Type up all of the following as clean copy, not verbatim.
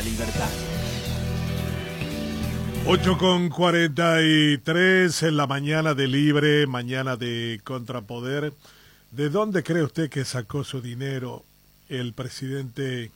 libertad. 8:43 en la mañana de Libre, mañana de Contrapoder. ¿De dónde cree usted que sacó su dinero el presidente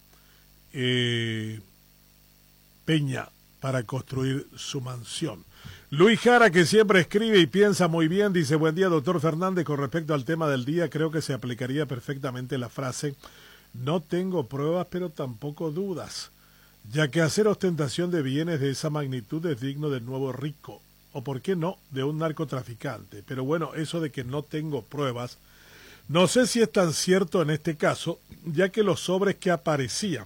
Peña para construir su mansión? Luis Jara, que siempre escribe y piensa muy bien, dice: buen día, doctor Fernández. Con respecto al tema del día, creo que se aplicaría perfectamente la frase: no tengo pruebas, pero tampoco dudas, ya que hacer ostentación de bienes de esa magnitud es digno del nuevo rico, o por qué no, de un narcotraficante. Pero bueno, eso de que no tengo pruebas, no sé si es tan cierto en este caso, ya que los sobres que aparecían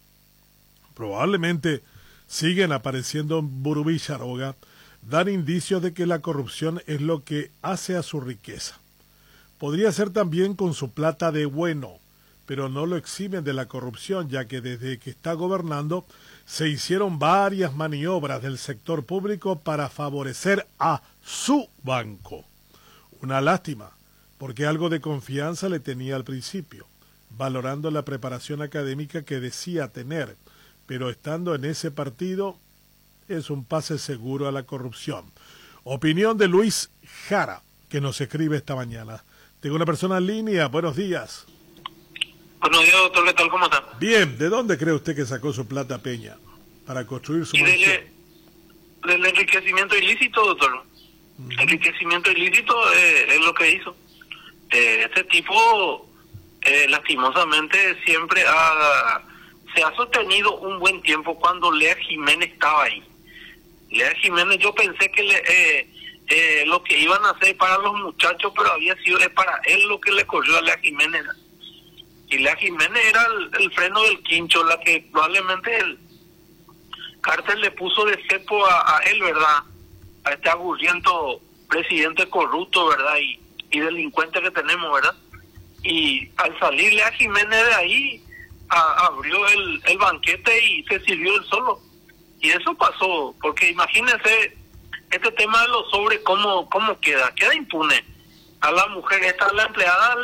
probablemente siguen apareciendo en Burubí-Charoga, dan indicios de que la corrupción es lo que hace a su riqueza. Podría ser también con su plata de bueno, pero no lo eximen de la corrupción, ya que desde que está gobernando se hicieron varias maniobras del sector público para favorecer a su banco. Una lástima, porque algo de confianza le tenía al principio, valorando la preparación académica que decía tener, pero estando en ese partido es un pase seguro a la corrupción. Opinión de Luis Jara, que nos escribe esta mañana. Tengo una persona en línea. Buenos días. Buenos días, doctor. ¿Qué tal? ¿Cómo está? Bien. ¿De dónde cree usted que sacó su plata Peña para construir su mansión? Del enriquecimiento ilícito, doctor. Enriquecimiento ilícito es lo que hizo. Este tipo, lastimosamente, siempre se ha sostenido un buen tiempo cuando Lea Jiménez estaba ahí. Lea Jiménez, yo pensé que lo que iban a hacer para los muchachos, pero había sido para él lo que le corrió a Lea Jiménez. Y Lea Jiménez era el freno del quincho, la que probablemente el cártel le puso de cepo a él, ¿verdad? A este aburriento presidente corrupto, ¿verdad? Y delincuente que tenemos, ¿verdad? Y al salir Lea Jiménez de ahí, abrió el banquete y se sirvió él solo. Y eso pasó, porque imagínense este tema de los sobres, cómo queda impune. A la mujer esta, la empleada,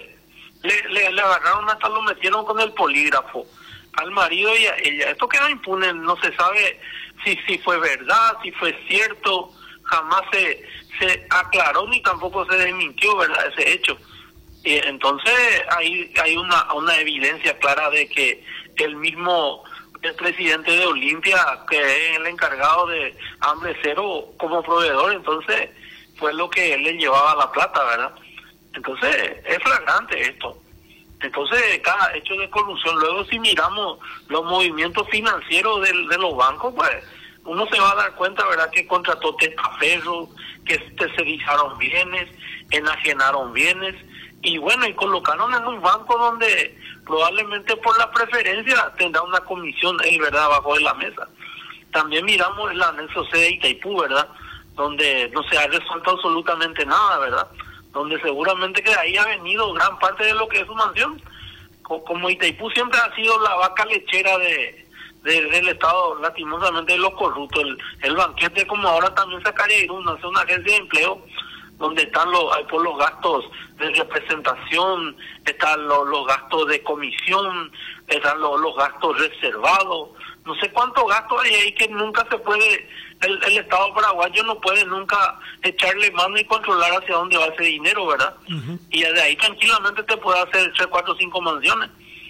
le agarraron, hasta lo metieron con el polígrafo, al marido y a ella. Esto queda impune, no se sabe si fue verdad, si fue cierto, jamás se aclaró ni tampoco se desmintió, ¿verdad?, ese hecho. Y entonces hay una evidencia clara de que el presidente de Olimpia, que es el encargado de Hambre Cero como proveedor, entonces fue lo que él le llevaba la plata, ¿verdad? Entonces es flagrante esto. Entonces cada hecho de corrupción, luego si miramos los movimientos financieros de los bancos, pues uno se va a dar cuenta, ¿verdad?, que contrató testaferros, que tercerizaron bienes, enajenaron bienes, y bueno, y colocaron en un banco donde probablemente por la preferencia tendrá una comisión, ¿verdad?, abajo de la mesa. También miramos el anexo C de Itaipú, ¿verdad?, donde no se ha resuelto absolutamente nada, ¿verdad?, donde seguramente que de ahí ha venido gran parte de lo que es su mansión. Como Itaipú siempre ha sido la vaca lechera del Estado, lastimosamente, de los corruptos. El banquete, como ahora también sacaría Irún, hace una agencia de empleo donde están por los gastos de representación, están los gastos de comisión, están los gastos reservados, no sé cuántos gastos hay ahí que nunca se puede, el Estado paraguayo no puede nunca echarle mano y controlar hacia dónde va ese dinero, ¿verdad? Y de ahí tranquilamente te puede hacer 3, 4, 5 mansiones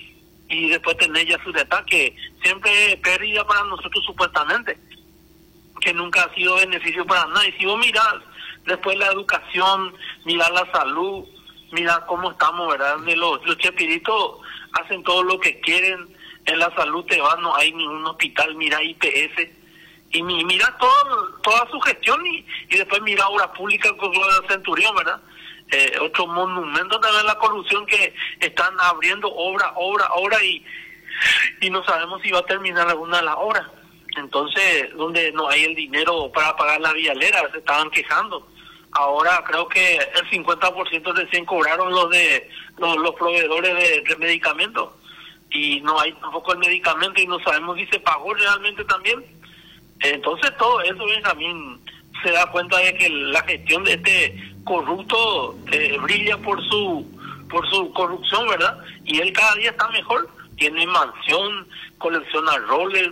y después tener ya su detalle, siempre es pérdida para nosotros supuestamente, que nunca ha sido beneficio para nada. Y si vos mirás después la educación, mirar la salud, mirar cómo estamos, ¿verdad? Los chepiritos hacen todo lo que quieren, en la salud te vas, no hay ningún hospital, mira IPS, y mira toda su gestión, y después mira obra pública con lo del Centurión, ¿verdad? Otro monumento también la corrupción, que están abriendo obra, y no sabemos si va a terminar alguna de las obras. Entonces, donde no hay el dinero para pagar la vialera, se estaban quejando. Ahora creo que el 50% recién cobraron los proveedores de medicamentos, y no hay tampoco el medicamento, y no sabemos si se pagó realmente también. Entonces todo eso, Benjamín, se da cuenta de que la gestión de este corrupto brilla por su corrupción, ¿verdad? Y él cada día está mejor, tiene mansión, colecciona roles,